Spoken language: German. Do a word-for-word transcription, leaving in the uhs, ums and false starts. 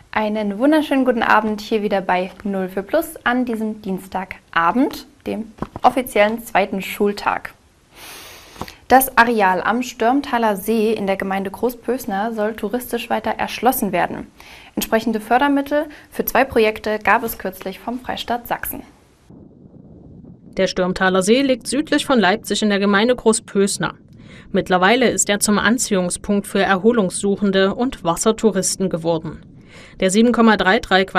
Einen wunderschönen guten Abend hier wieder bei null vier plus an diesem Dienstagabend, dem offiziellen zweiten Schultag. Das Areal am Störmtaler See in der Gemeinde Großpösner soll touristisch weiter erschlossen werden. Entsprechende Fördermittel für zwei Projekte gab es kürzlich vom Freistaat Sachsen. Der Störmtaler See liegt südlich von Leipzig in der Gemeinde Großpösner. Mittlerweile ist er zum Anziehungspunkt für Erholungssuchende und Wassertouristen geworden. Der sieben Komma drei drei